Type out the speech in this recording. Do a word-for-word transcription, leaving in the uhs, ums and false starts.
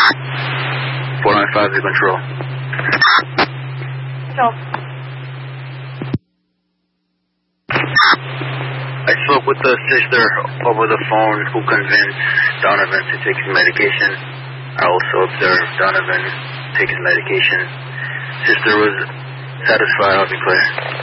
four nine five to control. Control. I spoke with the sister over the phone who convinced Donovan to take his medication. I also observed Donovan take his medication. Sister was satisfied, I'll be clear.